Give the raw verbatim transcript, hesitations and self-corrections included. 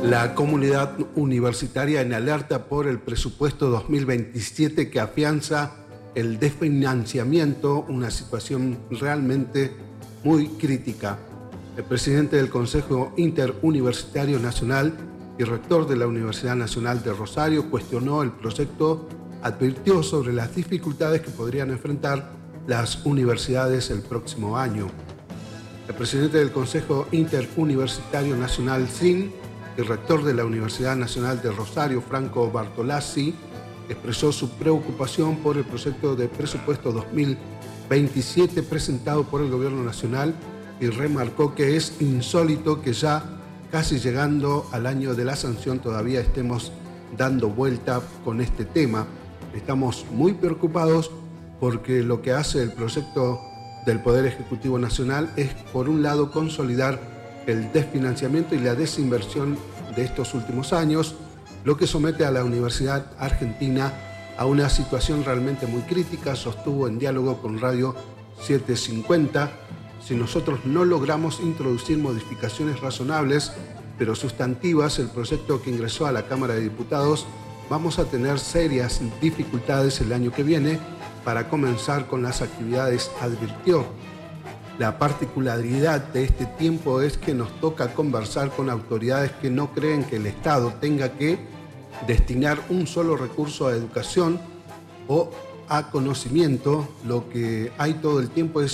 La comunidad universitaria en alerta por el presupuesto dos mil veintisiete que afianza el desfinanciamiento, una situación realmente muy crítica. El presidente del Consejo Interuniversitario Nacional y rector de la Universidad Nacional de Rosario cuestionó el proyecto, advirtió sobre las dificultades que podrían enfrentar las universidades el próximo año. El presidente del Consejo Interuniversitario Nacional, S I N, y rector de la Universidad Nacional de Rosario, Franco Bartolazzi, expresó su preocupación por el proyecto de presupuesto dos mil veintisiete presentado por el Gobierno Nacional y remarcó que es insólito que ya casi llegando al año de la sanción todavía estemos dando vuelta con este tema. Estamos muy preocupados porque lo que hace el proyecto del Poder Ejecutivo Nacional es, por un lado, consolidar el desfinanciamiento y la desinversión de estos últimos años, lo que somete a la Universidad Argentina a una situación realmente muy crítica, sostuvo en diálogo con Radio setecientos cincuenta. Si nosotros no logramos introducir modificaciones razonables, pero sustantivas, el proyecto que ingresó a la Cámara de Diputados, vamos a tener serias dificultades el año que viene para comenzar con las actividades, advirtió. La particularidad de este tiempo es que nos toca conversar con autoridades que no creen que el Estado tenga que destinar un solo recurso a educación o a conocimiento. Lo que hay todo el tiempo es